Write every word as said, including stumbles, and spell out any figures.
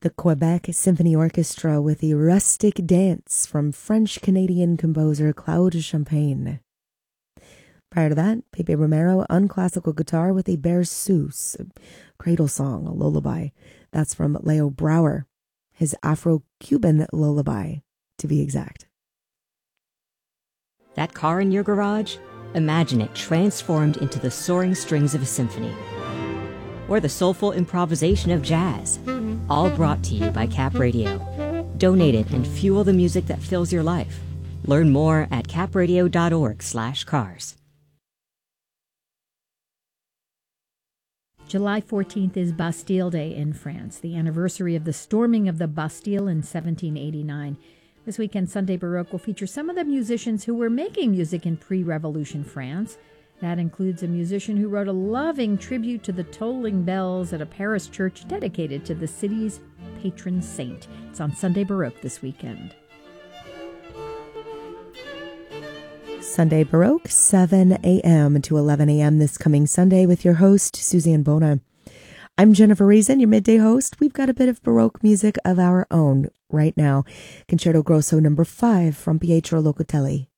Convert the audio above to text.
the Quebec Symphony Orchestra with the Rustic Dance from French-Canadian composer Claude Champagne. Prior to that, Pepe Romero on classical guitar with a Berceuse, a cradle song, a lullaby. That's from Leo Brouwer, his Afro-Cuban lullaby, to be exact. That car in your garage? Imagine it transformed into the soaring strings of a symphony. Or the soulful improvisation of jazz. All brought to you by Cap Radio. Donate it and fuel the music that fills your life. Learn more at capradio.org slash cars. July fourteenth is Bastille Day in France, the anniversary of the storming of the Bastille in seventeen eighty-nine. This weekend, Sunday Baroque will feature some of the musicians who were making music in pre-revolution France. That includes a musician who wrote a loving tribute to the tolling bells at a Paris church dedicated to the city's patron saint. It's on Sunday Baroque this weekend. Sunday Baroque, seven a.m. to eleven a.m. this coming Sunday with your host, Suzanne Bona. I'm Jennifer Reason, your midday host. We've got a bit of Baroque music of our own right now. Concerto Grosso number five from Pietro Locatelli.